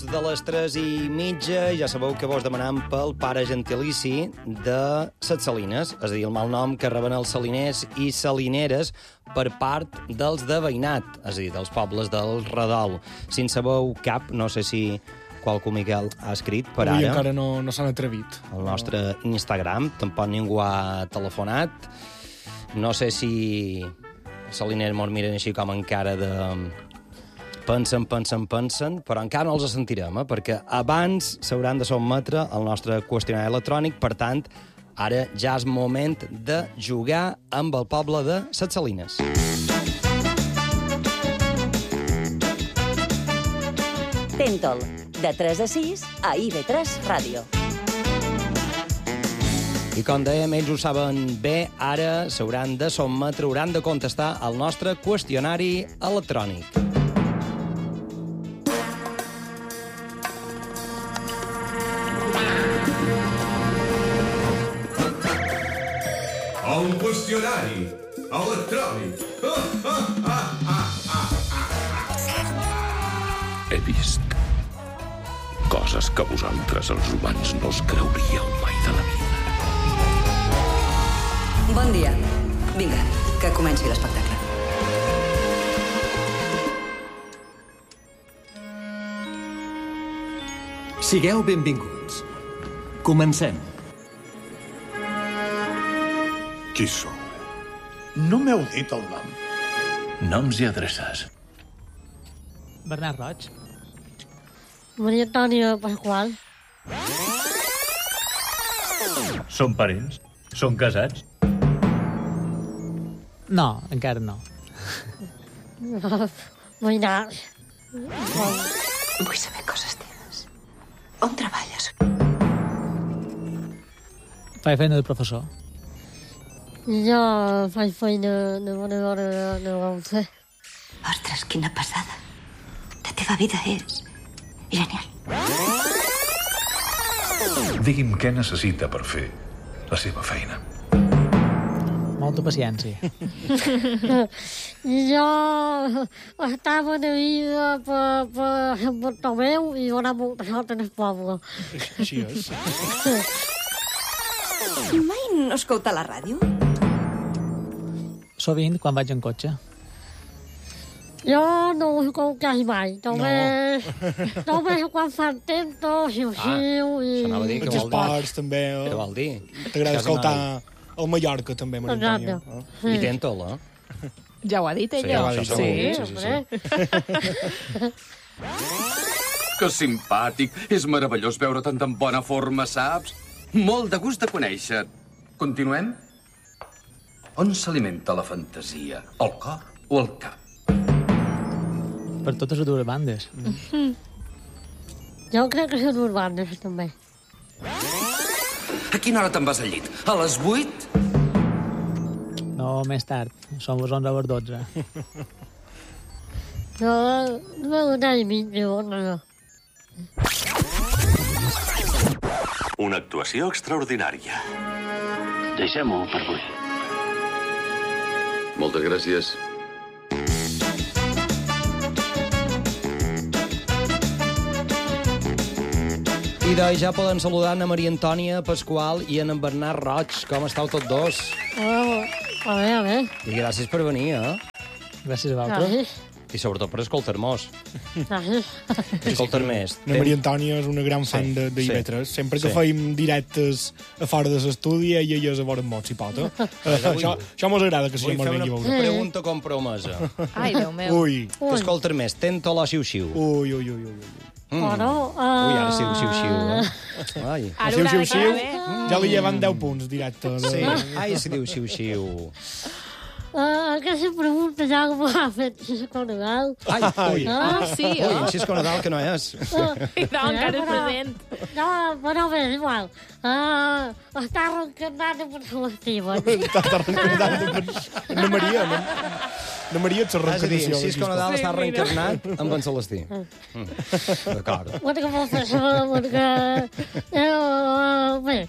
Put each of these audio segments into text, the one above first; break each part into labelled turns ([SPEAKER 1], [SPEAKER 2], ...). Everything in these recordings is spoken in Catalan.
[SPEAKER 1] De les 3:30 ja sabeu que vos demanam pel pare gentilici de Ses Salines, és a dir, el malnom que reben els saliners i salineres per part dels de veïnat, és a dir, dels pobles del Redol. Si en sabeu cap, no sé si qualcú Miquel ha escrit per
[SPEAKER 2] Avui
[SPEAKER 1] ara.
[SPEAKER 2] encara no s'han atrevit.
[SPEAKER 1] Al nostre Instagram, tampoc ningú ha telefonat. No sé si els saliners mos miren així com encara de... Pensen, però encara no els sentirem, perquè abans s'hauran de sotmetre al nostre qüestionari electrònic, per tant, ara ja és moment de jugar amb el poble de Ses Salines.
[SPEAKER 3] Tentol, de 3 a 6 a IB3 Ràdio.
[SPEAKER 1] I com dèiem, ells ho saben bé, ara s'hauran de sotmetre, hauran de contestar al nostre qüestionari electrònic.
[SPEAKER 4] El qüestionari electrònic.
[SPEAKER 5] He vist coses que vosaltres, els humans, no us creuríeu mai de la vida.
[SPEAKER 3] Bon dia. Vinga, que comenci l'espectacle.
[SPEAKER 6] Sigueu benvinguts. Comencem.
[SPEAKER 4] Qui sou? No m'heu dit el nom.
[SPEAKER 5] Noms i adreces.
[SPEAKER 7] Bernat Roig.
[SPEAKER 8] Maria Antònia Pasqual.
[SPEAKER 9] Són parents? Són casats?
[SPEAKER 7] No, encara no.
[SPEAKER 8] Veïnat.
[SPEAKER 3] Vull saber coses teves. On treballes?
[SPEAKER 7] Faig feina de professor.
[SPEAKER 8] Jo faig feina de venedora de bolsa.
[SPEAKER 3] Ostres, quina passada. La teva vida és genial.
[SPEAKER 5] Digui'm què necessita per fer la seva feina.
[SPEAKER 7] Molta paciència.
[SPEAKER 8] Jo estava de vida per Bartomeu i donar molta sort en el poble.
[SPEAKER 2] Així és.
[SPEAKER 3] Mai no escolta la ràdio?
[SPEAKER 7] Sovint quan vaig en cotxe.
[SPEAKER 8] Jo no ho escolto quasi mai. Només quan fan tento, xiu-xiu i...
[SPEAKER 1] Això anava a dir,
[SPEAKER 2] Els esports, també.
[SPEAKER 1] Què vol dir?
[SPEAKER 2] T'agrada escoltar el Mallorca, també, Maria Antònia.
[SPEAKER 1] I Tentol, eh?
[SPEAKER 10] Ja ho ha dit ella.
[SPEAKER 1] Ja ho ha dit,
[SPEAKER 8] hombre.
[SPEAKER 5] Que simpàtic. És meravellós veure tant en bona forma, saps? Molt de gust de conèixer. Continuem? On s'alimenta la fantasia? El cor o el cap?
[SPEAKER 7] Per totes les dues bandes.
[SPEAKER 8] Jo crec que són urbanes, també.
[SPEAKER 5] A quina hora te'n vas al llit? A les 8?
[SPEAKER 7] No, més tard. Som les 11 o les 12.
[SPEAKER 8] No, no una i mitja, no.
[SPEAKER 5] Una actuació extraordinària. Deixem-ho per avui. Moltes gràcies.
[SPEAKER 1] I doncs ja poden saludar a Maria Antònia Pasqual i en Bernat Roig. Com estàu tots dos?
[SPEAKER 8] A veure.
[SPEAKER 1] I gràcies per venir, eh?
[SPEAKER 7] Gràcies a vosaltres.
[SPEAKER 8] Gràcies.
[SPEAKER 1] I sobretot per escoltar-nos.
[SPEAKER 8] Gràcies.
[SPEAKER 1] Escoltar més.
[SPEAKER 2] La Maria Antònia és una gran fan de IB3. Sempre que feim directes a fora de l'estudi, ella és a vora amb si pot. Això mos agrada, que
[SPEAKER 1] Vull
[SPEAKER 2] si mos
[SPEAKER 1] fer
[SPEAKER 2] vengui a
[SPEAKER 1] una
[SPEAKER 2] veure.
[SPEAKER 1] pregunta compromesa.
[SPEAKER 10] Ai, Déu meu.
[SPEAKER 2] Ui,
[SPEAKER 1] Que escoltar més, Tentol o xiu-xiu?
[SPEAKER 2] ui.
[SPEAKER 8] Bueno,
[SPEAKER 1] Ui, ara sí, xiu-xiu, eh? Ai.
[SPEAKER 10] Ara
[SPEAKER 2] Xiu,
[SPEAKER 10] haurà de
[SPEAKER 2] xiu, xiu.
[SPEAKER 10] quedar bé.
[SPEAKER 2] Ja li llevan 10 punts directe.
[SPEAKER 1] Sí, ai, si diu xiu-xiu.
[SPEAKER 8] aquesta pregunta ja m'ho ha fet Xisco Nadal.
[SPEAKER 1] Ai, ui.
[SPEAKER 10] Ah, sí,
[SPEAKER 1] Ui,
[SPEAKER 10] oh?
[SPEAKER 1] en Xisco Nadal, que no és.
[SPEAKER 10] No, encara és present.
[SPEAKER 8] No, però bé, és igual. Està reencarnant per Celestiva.
[SPEAKER 2] Està reencarnant na Maria, no? Na Maria ets la
[SPEAKER 1] És a dir,
[SPEAKER 2] reencarnació.
[SPEAKER 1] Xisco Nadal està reencarnat amb en Celestí. D'acord.
[SPEAKER 8] Perquè molt fàcil, perquè... Bé,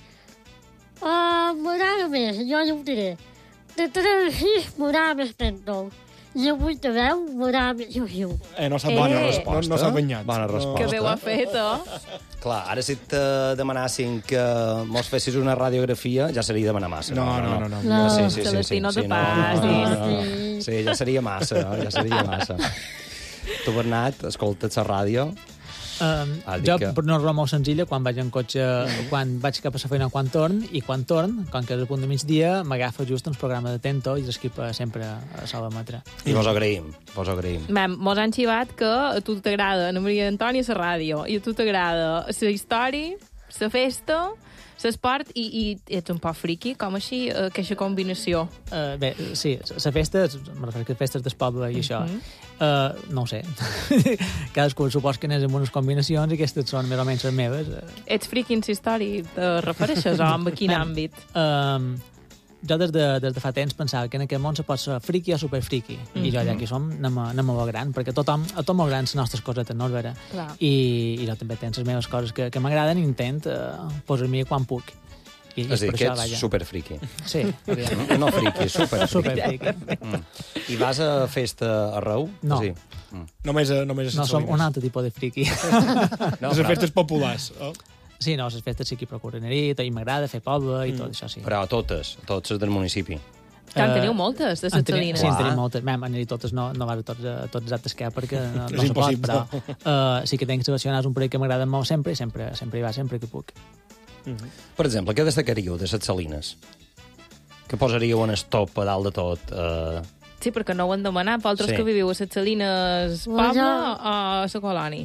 [SPEAKER 8] m'agrada més, jo ja ho diré. De 3 a 6 m'agrada més Tentol. I avui te veu, m'agrada més xiu-xiu.
[SPEAKER 2] No s'ha banyat. No s'ha banyat.
[SPEAKER 1] Bona resposta.
[SPEAKER 10] Que bé ho ha fet, oh?
[SPEAKER 1] Clar, ara si te demanessin que mos fessis una radiografia, ja seria demanar massa.
[SPEAKER 2] No.
[SPEAKER 1] Sí,
[SPEAKER 10] no te passis.
[SPEAKER 1] Sí, ja seria massa, ja seria massa. Tu, Bernat, escolta't la ràdio?
[SPEAKER 7] Jo, per una raó molt senzilla, quan vaig en cotxe, quan vaig cap a la feina, quan torn, com que és a punt de migdia, m'agafa just un programa de Tento i l'esquipa sempre a sola metre.
[SPEAKER 1] I vos ho agraïm.
[SPEAKER 10] Mos han xivat que a tu t'agrada Ana Maria Antònia la ràdio, i a tu t'agrada la història, la festa, l'esport, i ets un poc friqui, com així, aquesta combinació?
[SPEAKER 7] Bé, sí, la festa, me refereixo que festes del poble i això, no ho sé. Cadascú supos que n'és amb unes combinacions i aquestes són més o menys les meves.
[SPEAKER 10] Ets friqui en la història? Te refereixes o en quin àmbit?
[SPEAKER 7] Jo des de fa temps pensava que en aquest món se pot ser friqui o superfriqui. I jo ja que som, anem a molt gran, perquè a tothom molt gran les nostres cosetes, no, Vera? I jo també tens les meves coses que m'agraden i intent posar-m'hi quan puc.
[SPEAKER 1] És a dir, que ets superfriqui.
[SPEAKER 7] Sí.
[SPEAKER 1] No friqui, superfriqui. I vas a festa arreu?
[SPEAKER 7] No.
[SPEAKER 2] Només
[SPEAKER 7] no, som un altre tipus de friqui.
[SPEAKER 2] Les festes populars.
[SPEAKER 7] Sí, no, les festes sí que procuro anar-hi, i m'agrada fer poble i tot això, sí.
[SPEAKER 1] Però tots del municipi.
[SPEAKER 10] Que en teniu moltes, de les Salines.
[SPEAKER 7] Sí, en tenim moltes. Anar-hi totes no vas a tots exactes que perquè no se pot, però sí que tinc seleccionats un parell que m'agrada molt sempre i sempre hi va, sempre que puc.
[SPEAKER 1] Per exemple, què destacaríeu de les Salines? Que posaríeu en estop a dalt de tot?
[SPEAKER 10] Sí, perquè no ho han demanat. Vosaltres que viviu a les Salines poble o a la colònia?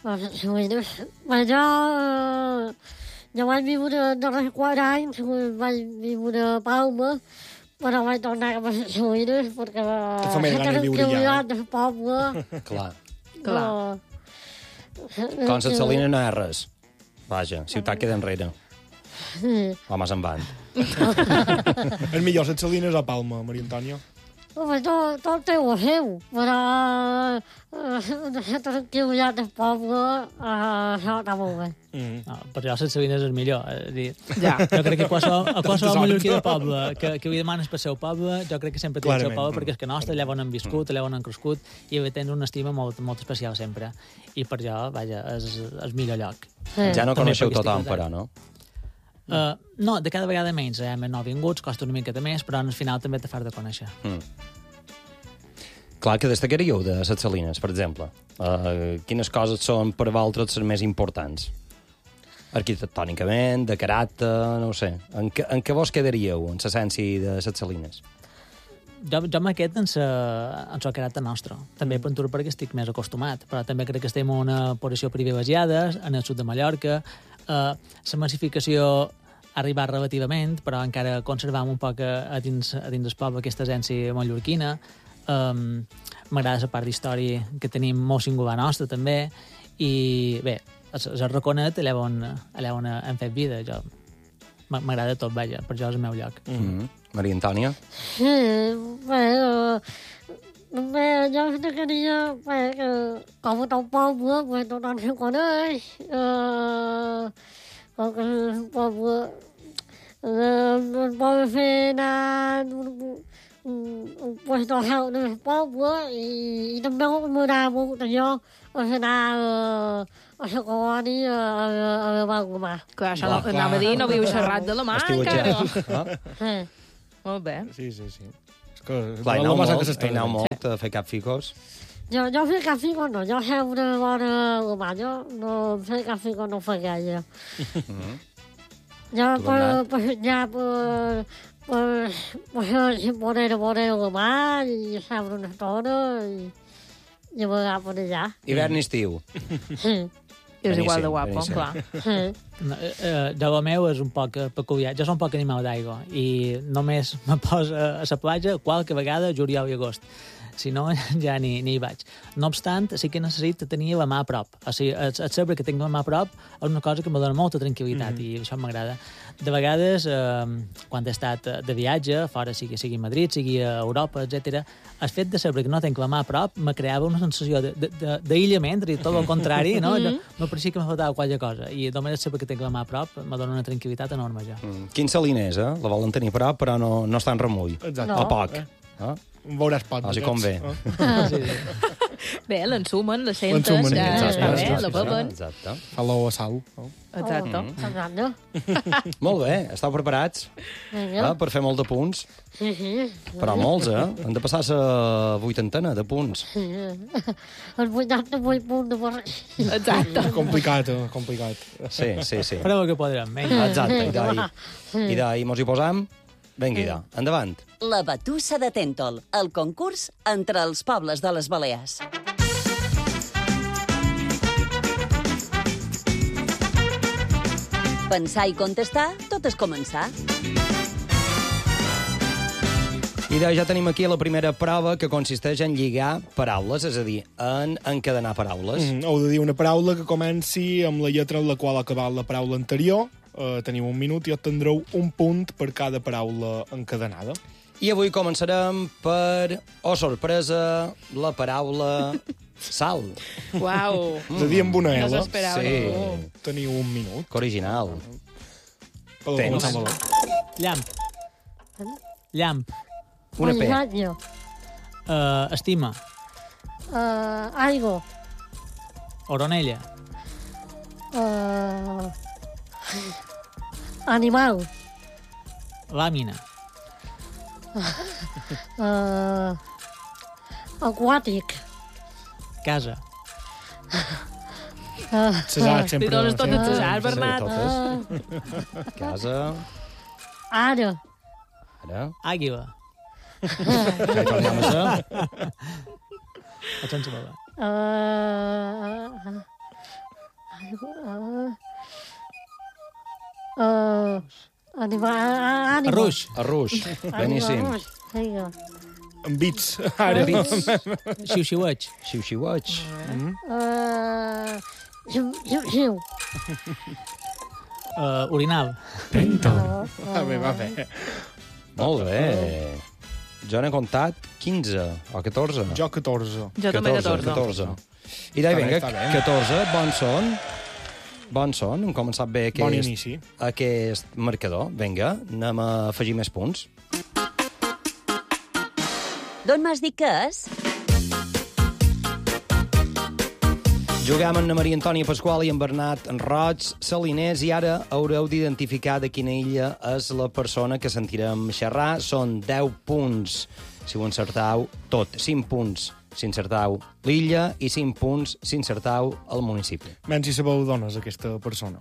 [SPEAKER 8] Jo vaig viure darrers 4 anys, vaig viure a Palma, però vaig tornar cap a les Salines perquè del poble.
[SPEAKER 1] Clar. Com les Salines no és res. Vaja, ciutat queda enrere. Homes en van.
[SPEAKER 2] És millor les Salines o Palma, Maria Antònia?
[SPEAKER 8] Home, tot té el seu, però la tranquil·litat del poble, això està molt bé.
[SPEAKER 7] Per jo les Salines és millor. Jo crec que qualsevol mallorquí del poble que li demanes per seu poble, jo crec que sempre té el seu poble, perquè és que nostre, allà on han viscut, allà on han crescut, i tens una estima molt, molt especial sempre. I per jo, vaja, és el millor lloc.
[SPEAKER 1] Ja no coneixeu tothom, però, no?
[SPEAKER 7] No, de cada vegada menys. Més nouvinguts, costa una miqueta més, però al final també te fas de conèixer.
[SPEAKER 1] Clar, que destacaríeu de les Salines, per exemple? Quines coses són per vosaltres les més importants? Arquitectònicament, de caràcter, no ho sé. En què vos quedaríeu, en l'essència de les Salines?
[SPEAKER 7] Jo m'he quedat en el caràcter nostre. També per tu perquè estic més acostumat, però també crec que estem en una posició privilegiada, en el sud de Mallorca. La massificació ha arribat relativament, però encara conservam un poc a dins del poble aquesta essència mallorquina. M'agrada la part d'història que tenim molt singular nostra, també. I bé, el Raconet, allà on hem fet vida. M'agrada tot, vaja, per jo és el meu lloc.
[SPEAKER 1] Maria Antònia?
[SPEAKER 8] Sí, bé, jo destacaria que com a tot poble, tothom se coneix, com que el poble pot fer anar un puesto al del poble i també m'agrada molt allò anar a la colònia a la Balgomà.
[SPEAKER 10] Clar, això anava a dir, no viu xerrat de la mà encara. Molt bé.
[SPEAKER 2] Sí.
[SPEAKER 1] Clar, hi aneu molt a fer cap ficos?
[SPEAKER 8] Jo fer cap ficos no, jo seure vora la mà, jo no fer cap ficos no fa gaire. Jo per allà per poner la mà i seure una estona i vagar per allà.
[SPEAKER 1] Hivern i estiu?
[SPEAKER 8] Sí.
[SPEAKER 10] És igual de guapo, clar.
[SPEAKER 7] Jo el meu és un poc peculiar. Jo soc un poc animal d'aigua i només me poso a la platja qualque vegada juliol i agost. Si no, ja ni hi vaig. No obstant, sí que necessito tenir la mà a prop. O sigui, el saber que tinc la mà a prop és una cosa que me dona molta tranquil·litat i això m'agrada. De vegades, quan he estat de viatge, fora sigui a Madrid, sigui a Europa, etc., el fet de saber que no tinc la mà a prop me creava una sensació d'aïllament, tot el contrari, no? Me pareixia que me faltava qualque cosa. I només saber que tinc la mà a prop me dona una tranquil·litat enorme, ja.
[SPEAKER 1] Quin saliner és, eh? La volen tenir a prop, però no està en remull.
[SPEAKER 2] Exacte.
[SPEAKER 1] O poc.
[SPEAKER 2] Veuràs pot
[SPEAKER 1] Així com bé.
[SPEAKER 10] Bé, l'ensumen, la senten, la beven.
[SPEAKER 1] Exacte.
[SPEAKER 2] Fa l'ou a sal.
[SPEAKER 10] Exacte.
[SPEAKER 1] Molt bé, estàu preparats per fer molt de punts. Però molts, Han de passar la 80 de punts.
[SPEAKER 8] Els 88 punts de barrer.
[SPEAKER 10] Exacte.
[SPEAKER 2] Complicat.
[SPEAKER 1] Sí.
[SPEAKER 7] Fareu el que podrem.
[SPEAKER 1] Exacte, i d'ahir mos hi posam. Vinga, endavant.
[SPEAKER 11] La Batussa de Tèntol, el concurs entre els pobles de les Balears. Pensar i contestar, tot és començar.
[SPEAKER 1] I ja tenim aquí la primera prova, que consisteix en lligar paraules, és a dir, en encadenar paraules.
[SPEAKER 2] Heu de dir una paraula que comenci amb la lletra en la qual ha acabat la paraula anterior. Teniu un minut i obtindreu un punt per cada paraula encadenada.
[SPEAKER 1] I avui començarem per, sorpresa, la paraula sal.
[SPEAKER 10] Uau.
[SPEAKER 2] És a dir, amb una L.
[SPEAKER 10] No s'esperava.
[SPEAKER 1] Sí.
[SPEAKER 2] Teniu un minut.
[SPEAKER 1] Que original.
[SPEAKER 2] Tens.
[SPEAKER 7] Llamp.
[SPEAKER 1] Una P.
[SPEAKER 7] Estima.
[SPEAKER 8] Aigua.
[SPEAKER 7] Oronella.
[SPEAKER 8] Animal.
[SPEAKER 7] Làmina.
[SPEAKER 8] Aquàtic.
[SPEAKER 7] Casa.
[SPEAKER 2] Cesar, sempre.
[SPEAKER 10] Li dones tot a Cesar, Bernat.
[SPEAKER 1] Casa.
[SPEAKER 8] Ara.
[SPEAKER 7] Àguila.
[SPEAKER 1] Ja hi tornem a ser.
[SPEAKER 7] El sense bola.
[SPEAKER 8] Arruix.
[SPEAKER 1] Arruix. Beníssim.
[SPEAKER 2] Amb bits. Ara.
[SPEAKER 7] Xiu-xiueig.
[SPEAKER 1] Xiu-xiueig.
[SPEAKER 8] Xiu.
[SPEAKER 7] Orinal.
[SPEAKER 2] Va bé.
[SPEAKER 1] Molt bé. Jo n'he comptat 15 o 14.
[SPEAKER 2] Jo 14.
[SPEAKER 10] Jo també 14.
[SPEAKER 1] I vinga,
[SPEAKER 2] Està bé.
[SPEAKER 1] 14, bons són. Bons són, hem començat bé
[SPEAKER 2] Bon inici.
[SPEAKER 1] aquest marcador. Vinga, anem a afegir més punts.
[SPEAKER 11] D'on m'has dit que és?
[SPEAKER 1] Juguem amb na Maria Antònia Pasqual i en Bernat Roig, Saliners, i ara haureu d'identificar de quina illa és la persona que sentirem xerrar. Són 10 punts si ho encertau tot, 5 punts si encertau l'illa i 5 punts si encertau el municipi.
[SPEAKER 2] Menys si sabeu d'on és aquesta persona.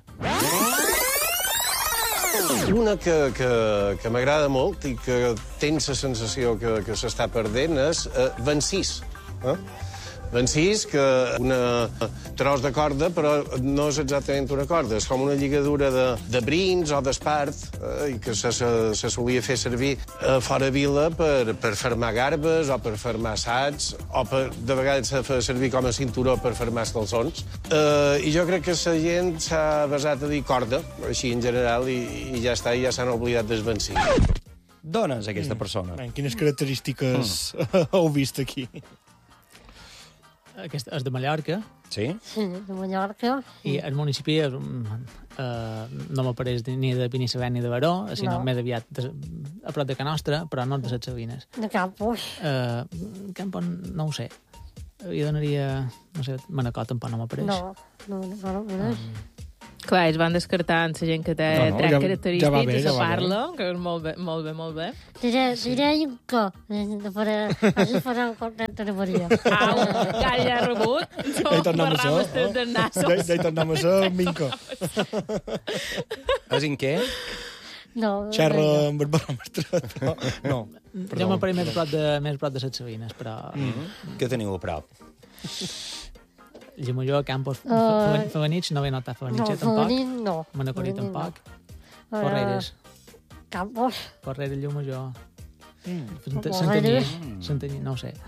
[SPEAKER 12] Una que m'agrada molt i que tens la sensació que s'està perdent és Vencís. Vencís, que una tros de corda, però no és exactament una corda, és com una lligadura de brins o d'espart, i que se solia fer servir fora vila per fermar garbes o per fermar assats, o de vegades se fa servir com a cinturó per fermar els calçons. I jo crec que la gent s'ha basat a dir corda, així en general, i ja està, i ja s'han oblidat del Vencís.
[SPEAKER 1] D'on és aquesta persona?
[SPEAKER 2] Quines característiques heu vist aquí?
[SPEAKER 7] Aquesta és de Mallorca.
[SPEAKER 1] Sí?
[SPEAKER 8] Sí, de Mallorca.
[SPEAKER 7] I el municipi és, no m'apareix ni de Binissalem ni de Baró, sinó més aviat a prop de Can Nostra, però no de Set Sabines.
[SPEAKER 8] De Campos.
[SPEAKER 7] Campos, no ho sé. Jo donaria, no sé, Manacor tampoc no m'apareix.
[SPEAKER 8] No.
[SPEAKER 10] Clar, es van descartant la gent que té tres característiques i se parla, que és molt bé.
[SPEAKER 8] Diré que així farà un content de Maria.
[SPEAKER 10] Au, ja l'he rebut.
[SPEAKER 2] Ja hi tornem a ser. Ja hi tornem a ser, Minco.
[SPEAKER 1] És en què?
[SPEAKER 8] No.
[SPEAKER 2] Xerra amb el baròmetre. No.
[SPEAKER 7] Jo m'apareix més prop de Set Sabines, però...
[SPEAKER 1] Què teniu a prop?
[SPEAKER 7] Llimolló, Campos, Felanitx, no ve notat Felanitx, tampoc.
[SPEAKER 8] No.
[SPEAKER 7] Manacorí, tampoc. Porreres.
[SPEAKER 8] Campos.
[SPEAKER 7] Porreres, Llimolló.
[SPEAKER 8] Porreres.
[SPEAKER 7] Santanyí, no ho sé.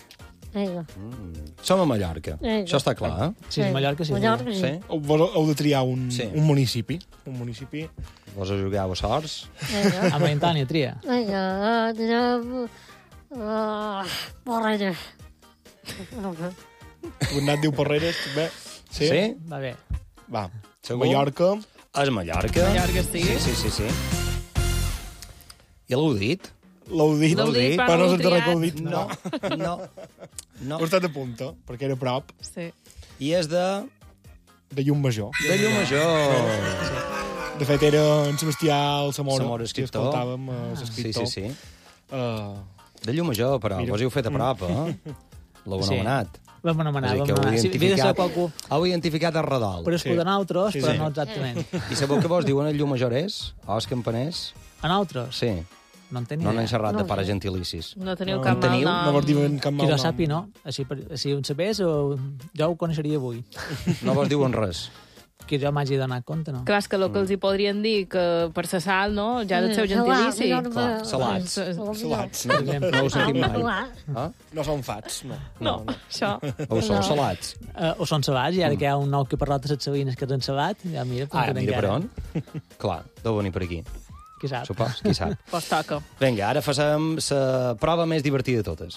[SPEAKER 1] Som a Mallorca. Això està clar, eh?
[SPEAKER 7] Sí, Mallorca sí.
[SPEAKER 8] Mallorca sí.
[SPEAKER 2] Heu de triar un municipi. Un municipi.
[SPEAKER 1] Vos jugueu a sorts?
[SPEAKER 7] A Maria Antònia, tria.
[SPEAKER 8] Direm... Porreres. No sé.
[SPEAKER 2] Bernat diu Porreres, bé. Sí?
[SPEAKER 7] Va bé.
[SPEAKER 2] Va.
[SPEAKER 1] Segur?
[SPEAKER 2] Mallorca.
[SPEAKER 1] És Mallorca.
[SPEAKER 10] Mallorca sí.
[SPEAKER 1] Sí. I l'heu dit?
[SPEAKER 2] L'heu dit, però no és el darrer que heu dit.
[SPEAKER 1] No.
[SPEAKER 2] Heu estat a punt, perquè era a prop.
[SPEAKER 10] Sí.
[SPEAKER 1] I és de...
[SPEAKER 2] De Llum Major.
[SPEAKER 1] De Llum Major.
[SPEAKER 2] De fet, era en Sebastià Alsamora.
[SPEAKER 1] Samora, escriptor.
[SPEAKER 2] Que escoltàvem, l'escriptor.
[SPEAKER 1] Sí. De Llum Major, però vos heu fet a prop, L'heu anomenat.
[SPEAKER 7] Vam anomenar.
[SPEAKER 1] Heu identificat el redol.
[SPEAKER 7] Però és de nosaltres, però no exactament.
[SPEAKER 1] I sabeu què vos diuen el Llum Major és? O els campaners?
[SPEAKER 7] A nosaltres?
[SPEAKER 1] Sí.
[SPEAKER 7] No en tenia.
[SPEAKER 1] No n'han xerrat de pares gentilicis.
[SPEAKER 10] No teniu cap mal nom.
[SPEAKER 2] No vos diuen cap mal nom.
[SPEAKER 7] Qui jo sàpi, no. Així ho sabés, jo ho coneixeria avui.
[SPEAKER 1] No vos diuen res.
[SPEAKER 7] Que jo m'hagi donat compte, no?
[SPEAKER 10] Clar, és que el que els hi podrien dir que per sa sal, no? Ja del seu gentilici.
[SPEAKER 1] Salats.
[SPEAKER 2] No
[SPEAKER 1] ho sentim mai.
[SPEAKER 2] No són fats, no.
[SPEAKER 10] No, això.
[SPEAKER 1] O són salats.
[SPEAKER 7] O són salats, i ara que hi ha un nou que ha parlat de les sabines que és en salat, ja mira
[SPEAKER 1] per on. Clar, deu venir per aquí.
[SPEAKER 7] Qui sap?
[SPEAKER 1] Supos, qui sap.
[SPEAKER 10] Pues toca.
[SPEAKER 1] Vinga, ara facem la prova més divertida de totes.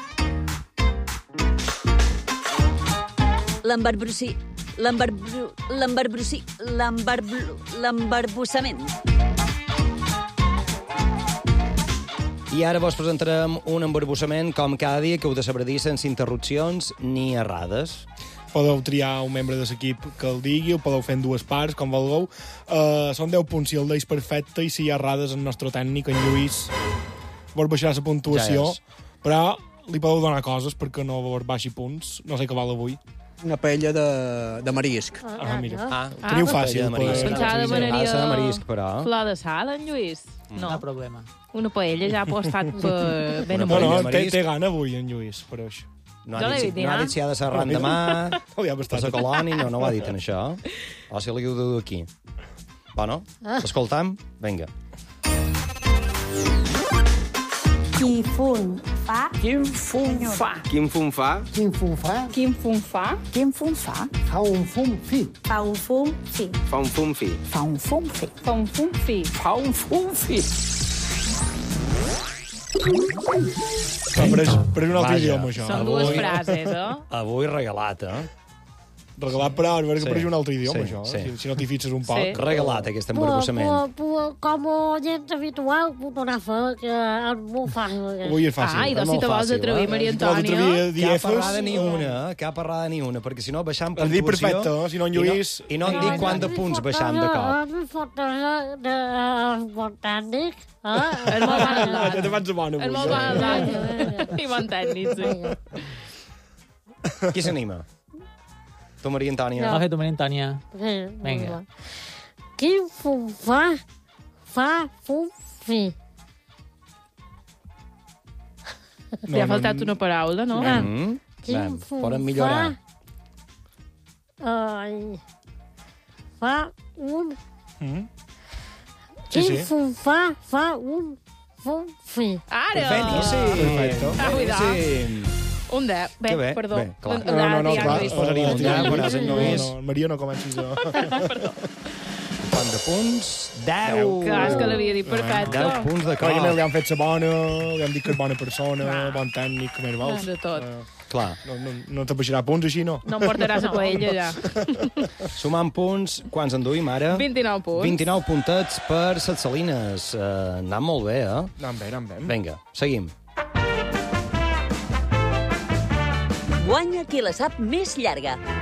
[SPEAKER 11] L'embarbussament.
[SPEAKER 1] I ara vos presentarem un embarbussament com cada dia que heu de saber dir sense interrupcions ni errades.
[SPEAKER 2] Podeu triar un membre de l'equip que el digui, ho podeu fer en dues parts, com vulgueu. Són 10 punts si el deis perfecte, i si hi ha errades, el nostre tècnic, en Lluís, vos baixarà la puntuació, però li podeu donar coses perquè no vos baixi punts. No sé què val avui.
[SPEAKER 13] Una paella de marisc.
[SPEAKER 2] Mira. Teniu fàcil.
[SPEAKER 10] Pensava demanaria
[SPEAKER 1] de marisc, però...
[SPEAKER 10] flor de sal, en Lluís.
[SPEAKER 7] No hi ha problema.
[SPEAKER 10] Una paella ja ha estat ben
[SPEAKER 2] bueno, té gana avui, en Lluís, per això.
[SPEAKER 1] No ha dit si ha de ser arran demà, per la colònia, no ho ha dit en això. O si l'hi heu de dur aquí. Bueno, l'escoltam? Vinga.
[SPEAKER 14] Quin fun fa?
[SPEAKER 15] Quin fun fa?
[SPEAKER 14] Quin fun fa?
[SPEAKER 15] Quin fun fa?
[SPEAKER 14] Quin fun fa?
[SPEAKER 15] Quin fun fa? Fa un fum fi.
[SPEAKER 14] Fa un fum fi.
[SPEAKER 15] Fa un fum fi.
[SPEAKER 14] Fa un fum fi. Fa un fum fi.
[SPEAKER 15] Fa un fum fi.
[SPEAKER 2] Per un altre idioma, això.
[SPEAKER 10] Són dues frases,
[SPEAKER 1] Avui regalat,
[SPEAKER 2] Regalat, però per un altre idioma, això. Si no t'hi fixes un poc.
[SPEAKER 1] Regalat, aquest embarbussament.
[SPEAKER 8] Com a gent habitual, puc donar fe que és molt fàcil.
[SPEAKER 2] Avui és fàcil.
[SPEAKER 10] I doncs si te vols atrevir, Maria Antònia.
[SPEAKER 1] Cap errada ni una, perquè si no baixam puntuació...
[SPEAKER 2] Has dit perfecte, si no en Lluís...
[SPEAKER 1] I no em dic quant de punts baixam de cop.
[SPEAKER 8] Mi fotos del bon tècnic.
[SPEAKER 10] És molt bon edat.
[SPEAKER 2] Ja te vaig a bona.
[SPEAKER 10] És molt bon edat. I bon tècnic, sí.
[SPEAKER 1] Qui s'anima? Tu, Maria Antònia.
[SPEAKER 7] Va fer tu, Maria Antònia.
[SPEAKER 8] Vinga. Quin fum fa? Fa fum fi.
[SPEAKER 10] Li ha faltat una paraula, no?
[SPEAKER 8] Quin fum
[SPEAKER 1] poden millorar.
[SPEAKER 8] Fa un... Quin fum fa un fum fi.
[SPEAKER 10] Ara!
[SPEAKER 1] Perfecte.
[SPEAKER 10] Cuidado. Un 10. Bé, perdó.
[SPEAKER 2] No, clar. Maria, no comencis a...
[SPEAKER 1] Perdó. Quant de punts? 10.
[SPEAKER 10] Clar, és que l'havia dit perfecte.
[SPEAKER 1] 10 punts de cop.
[SPEAKER 2] Li han fet la bona, li han dit que és bona persona, bon tècnic, que més vols.
[SPEAKER 10] De tot.
[SPEAKER 1] Clar.
[SPEAKER 2] No te baixarà punts així, no?
[SPEAKER 10] No em portaràs a paella, ja.
[SPEAKER 1] Sumant punts, quants en duim ara?
[SPEAKER 10] 29 punts.
[SPEAKER 1] 29 puntets per les Salines. Anant molt bé,
[SPEAKER 2] Anant bé.
[SPEAKER 1] Vinga, seguim.
[SPEAKER 11] Guanya qui la sap més llarga.